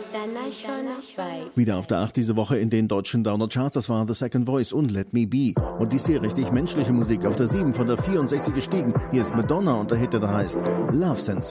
International Vibe. Wieder auf der 8 diese Woche in den deutschen Downer-Charts, das war The Second Voice und Let Me Be. Und die sehr richtig menschliche Musik auf der 7 von der 64 gestiegen. Hier ist Madonna und der Hit, der heißt Love Sensation.